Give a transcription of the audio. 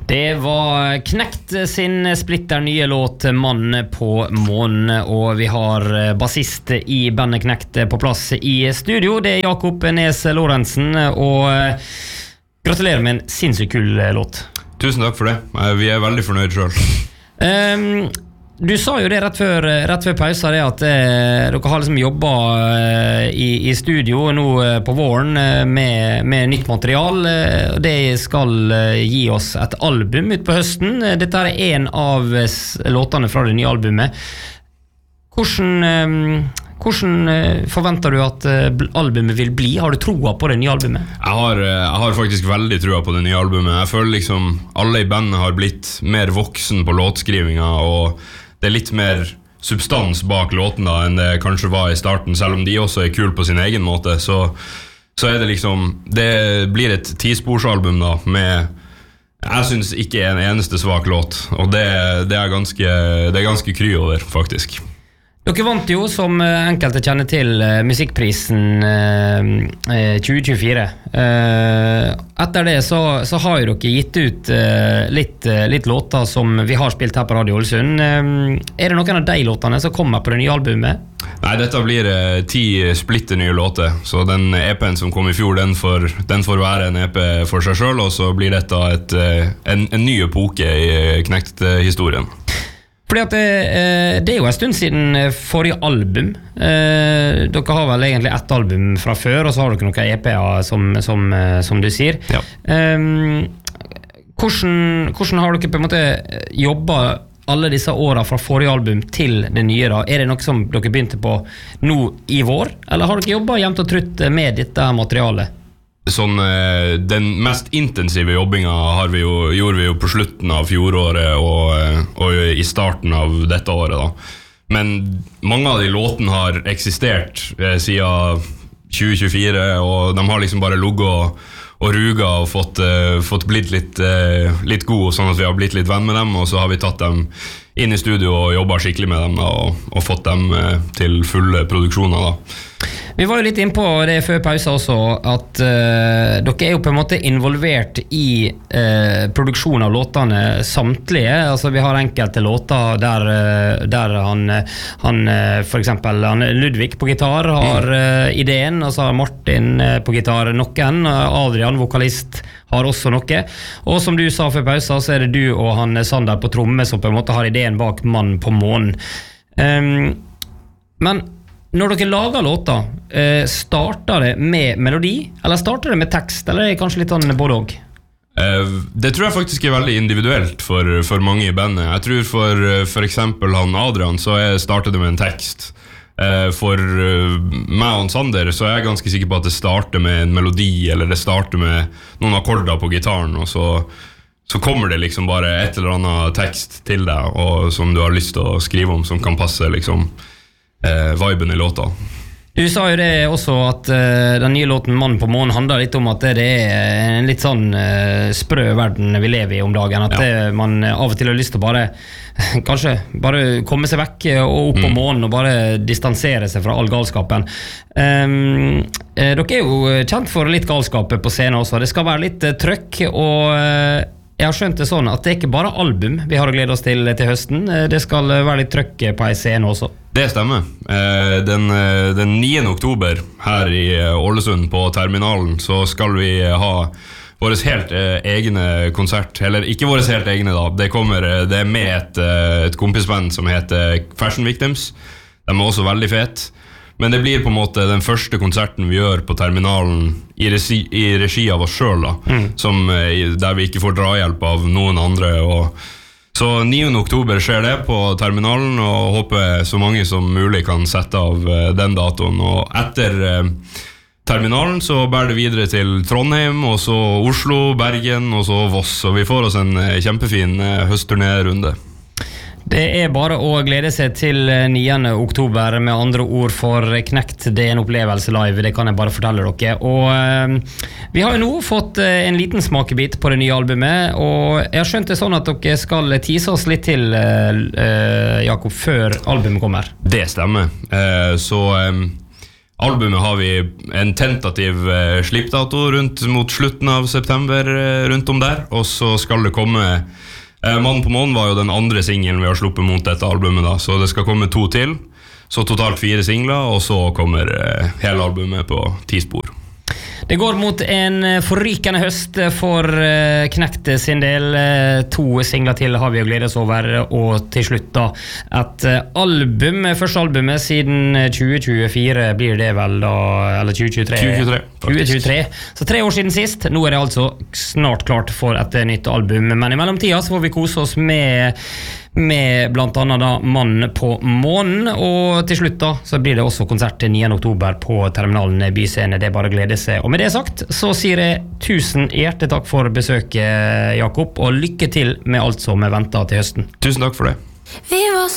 Det var Knekt sin splitter nye låt Mann på månen, og vi har bassist i bandet Knekt på plass i studio. Det Jakob Nes Lorentzen, og gratulerer med en sinnssykt kul låt. Tusen takk for det, vi veldig fornøyd selv. Du sa jo det rett før pausa, det at dere har liksom jobbet i studio nå på våren med nytt material. Det skal gi oss et album ut på høsten. Dette er en av låtene fra det nye albumet. Hvordan forventer du at albumet vil bli? Har du troa på det nye albumet? Jeg har faktisk veldig troa på det nye albumet. Jeg føler liksom alle i bandet har blitt mer voksen på låtskrivinga, og det litt mer substans bak låten da enn det kanskje var i starten, selv om de også kul på sin egen måte, så det liksom, det blir et 10-sporsalbum da, med, jeg synes ikke en eneste svak låt, og det er ganske kry over, faktisk. Dere vant jo, som enkelte kjenner til, musikkprisen 2024. Etter det så har jo dere gitt ut litt låter som vi har spilt her på Radio Ålesund. Er det noen av de låtene som kommer på det nye albumet? Nei, dette blir 10 splitter nye låter, så den EP-en som kom i fjor, den får være en EP for seg selv, og så blir dette en ny epoke i Knekt-historien. Fordi at det jo en stund siden forrige album. Dere har vel egentlig ett album fra før, og så har dere noen EP-er som du sier. Ja. Hvordan har dere på en måte jobbet alle disse årene fra forrige album til det nye da? Er det noe som dere begynte på nå i vår, eller har dere jobbet jevnt og trutt med dette materialet? Den mest intensive jobbinga gjorde vi jo på slutten av fjoråret og i starten av dette året da. Men mange av de låtene har eksistert siden 2024, og de har liksom bare logget og ruga og fått blitt litt gode, sånn at vi har blitt litt venn med dem, og så har vi tatt dem inn i studio og jobbet skikkelig med dem da, og fått dem til fulle produksjoner da. Vi var jo litt inne på det før pausa også, at dere jo på en måte involvert i produksjon av låtene samtlige. Altså vi har enkelte låter der han for eksempel Ludvig på gitar har ideen, og så har Martin på gitar noen, Adrian, vokalist, har også noe. Og som du sa før pausa, så det du og han Sander på tromme som på en måte har ideen bak Mann på månen. Men når dere lager låter, starter det med melodi, eller starter det med tekst, eller er det kanskje litt sånn både og? Det tror jeg faktisk veldig individuelt for mange i bandet. Jeg tror for eksempel han Adrian, så starter det med en tekst. For meg og Sander så jeg ganske sikker på at det starter med en melodi, eller det starter med noen akkorder på gitaren, og så kommer det liksom bare et eller annet tekst til deg, og som du har lyst til å skrive om, som kan passe liksom viben i låta. Du sa jo det også at den nye låten Mann på månen handler litt om at det en litt sånn sprø verden vi lever i om dagen, at man av og til har lyst til å kanskje bare komme seg vekk og opp på månen og bare distansere seg fra all galskapen. Dere jo kjent for litt galskap på scenen også. Det skal være litt trøkk, og jeg har skjønt det sånn at det ikke bare album vi har å glede oss til høsten. Det skal være litt trøkk på en scene også. Det stemmer. Den 9. oktober her i Ålesund på Terminalen så skal vi ha våres helt egne konsert, eller ikke våres helt egne da. Det med et kompisband som heter Fashion Victims. De også veldig fet. Men det blir på en måte den første konserten vi gjør på Terminalen i regi av oss selv da, der vi ikke får drahjelp av noen andre. Så 9. oktober skjer det på Terminalen, og håper så mange som mulig kan sette av den datoen. Og etter Terminalen så bærer det videre til Trondheim, og så Oslo, Bergen, og så Voss. Og vi får oss en kjempefin høstturné-runde. Det bare å glede seg til 9. oktober, med andre ord for Knekt. Det en opplevelse live, det kan jeg bare fortelle dere. Og vi har jo nå fått en liten smakebit på det nye albumet, og jeg har skjønt det sånn at dere skal tease oss litt til, Jakob, før albumet kommer. Det stemmer. Så Albumet har vi en tentativ slippdato rundt mot slutten av september, rundt om der, og så skal det komme Mannen på månen var jo den andre singelen vi har sluppet mot dette albumet da, så det skal komme 2 til, så totalt 4 singler, og så kommer hele albumet på 10 spor. Det går mot en forrykende høst for Knekt sin del. 2 singler til har vi å glede oss over, og til slutt da et album, første albumet siden 2024 blir det vel da, eller 2023, så 3 år siden sist. Nå det altså snart klart for et nytt album, men i mellomtida så får vi kose oss med blant annet da Mann på månen, og til slutt da så blir det også konsert 9. oktober på Terminalen Byscene. Det bare glede seg. Og med det sagt så sier jeg 1000 hjertelig takk for besøket, Jakob, og lykke til med alt som venter til høsten. Tusen takk for det.